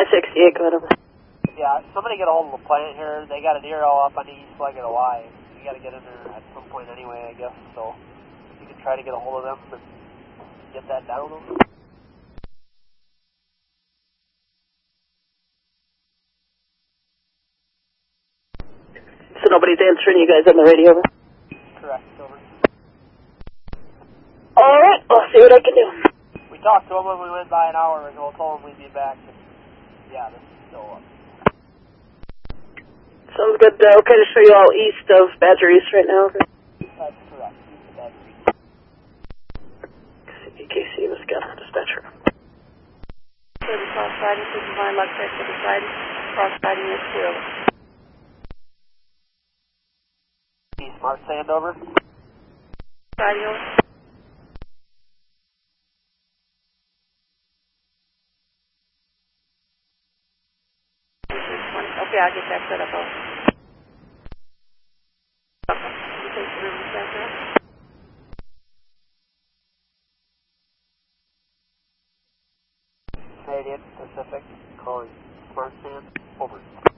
68, go ahead over. Yeah, somebody get a hold of the plant here. They got an arrow up on the east leg of the Y. You got to get in there at some point anyway, I guess. So you can try to get a hold of them and get that down. So nobody's answering you guys on the radio, over? Correct, over. Alright, I'll see what I can do. We talked to them when we went by an hour ago, told them we'd be back. And yeah, this is still up. Sounds good. Okay to show you all east of Badger East right now. That's correct. East of that street. EKC was got dispatcher. Cross riding, taking line left side to the side. Cross riding is clear. East Mark Sand over. Riding over. Okay, I'll get that set up. You take the room back there. Canadian Pacific calling Smart Sand over.